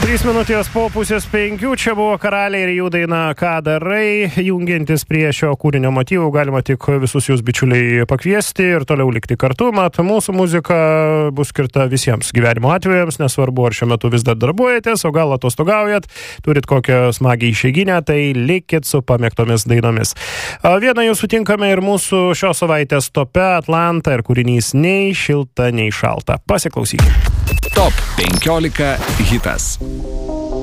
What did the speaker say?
3 minutės po 4:30 čia buvo Karaliai ir jų daina Ką darai. Jungiantis prie šio kūrinio motyvų galima tik visus jūs bičiuliai pakviesti ir toliau likti kartu. Mat, mūsų muzika bus skirta visiems gyvenimo atvejams, nesvarbu ar šiuo metu vis dar darbuojatės, o gal atostogaujat, turit kokią smagią išeiginę, tai likit su pamėgtomis dainomis. Vieną jų sutinkame ir mūsų šios savaitės tope Atlanta ir kūrinys Nei šilta, nei šalta. Pasiklausykime. Top 15 hitas.